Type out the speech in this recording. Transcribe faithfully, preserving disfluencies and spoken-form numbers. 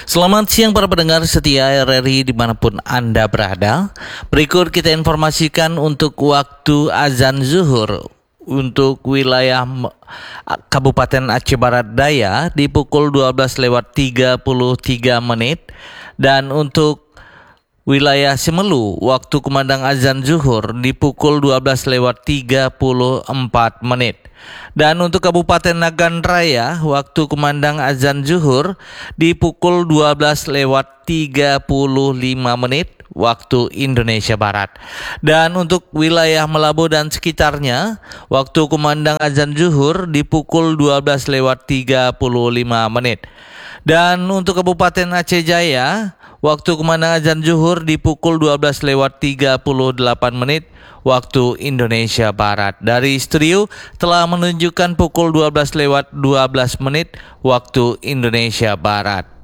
Selamat siang para pendengar setia R R I dimanapun Anda berada. Berikut kita informasikan untuk waktu azan zuhur untuk wilayah Kabupaten Aceh Barat Daya di pukul dua belas lewat tiga puluh tiga menit, dan untuk wilayah Semelu, waktu kumandang azan zuhur di pukul dua belas lewat tiga puluh empat menit. Dan untuk Kabupaten Nagan Raya, waktu kumandang azan zuhur di pukul dua belas lewat tiga puluh lima menit waktu Indonesia Barat. Dan untuk wilayah Melabu dan sekitarnya, waktu kumandang azan zuhur di pukul dua belas lewat tiga puluh lima menit. Dan untuk Kabupaten Aceh Jaya, waktu kumandang azan zuhur di pukul dua belas lewat tiga puluh delapan menit waktu Indonesia Barat. Dari studio telah menunjukkan pukul dua belas lewat dua belas menit waktu Indonesia Barat.